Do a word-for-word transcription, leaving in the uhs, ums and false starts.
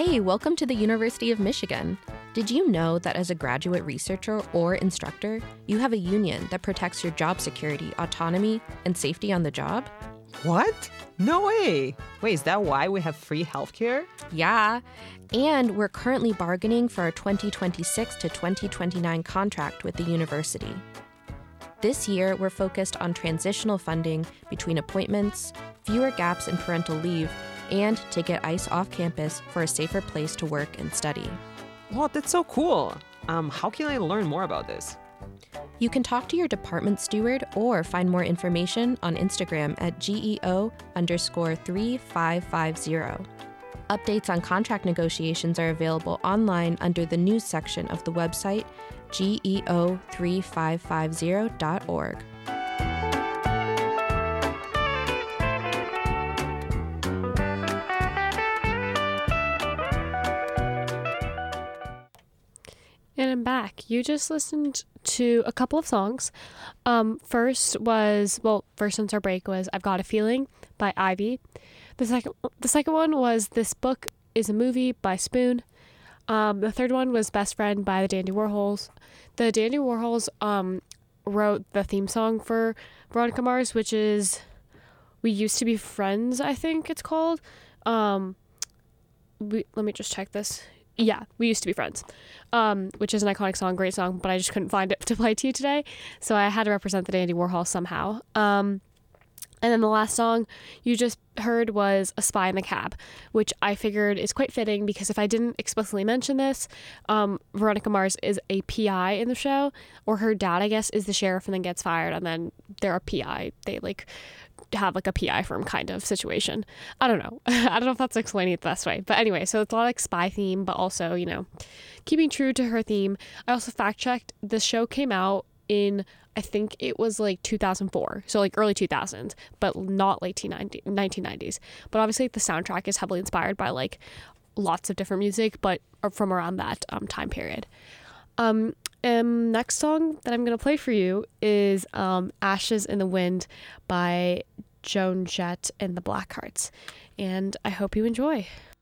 Hey, welcome to the University of Michigan. Did you know that as a graduate researcher or instructor, you have a union that protects your job security, autonomy, and safety on the job? What? No way. Wait, is that why we have free healthcare? Yeah, and we're currently bargaining for our twenty twenty-six to twenty twenty-nine contract with the university. This year, we're focused on transitional funding between appointments, fewer gaps in parental leave, and to get ICE off campus for a safer place to work and study. Wow, that's so cool. Um, how can I learn more about this? You can talk to your department steward or find more information on Instagram at GEO underscore three five five zero. Updates on contract negotiations are available online under the news section of the website G E O three five five zero dot org. And I'm back. You just listened to a couple of songs. Um, first was, well, first since our break was I've Got a Feeling by Ivy. The second the second one was This Book is a Movie by Spoon. Um, the third one was Best Friend by the Dandy Warhols. The Dandy Warhols um, wrote the theme song for Veronica Mars, which is We Used to Be Friends, I think it's called. Um, we, let me just check this. Yeah, We Used to Be Friends, um, which is an iconic song, great song, but I just couldn't find it to play to you today, so I had to represent the Dandy Warhol somehow. Um, and then the last song you just heard was A Spy in the Cab, which I figured is quite fitting because if I didn't explicitly mention this, um, Veronica Mars is a P I in the show, or her dad, I guess, is the sheriff and then gets fired, and then they're a P I. They, like, have like a P I firm kind of situation. I don't know. I don't know if that's explaining it the best way. But anyway, so it's a lot like spy theme, but also, you know, keeping true to her theme. I also fact checked. The show came out in, I think it was like two thousand four. So like early two thousands, but not late nineteen nineties. But obviously the soundtrack is heavily inspired by like lots of different music, but from around that um, time period. Um, um, next song that I'm going to play for you is um, Ashes in the Wind by Joan Jett and the Blackhearts. And I hope you enjoy.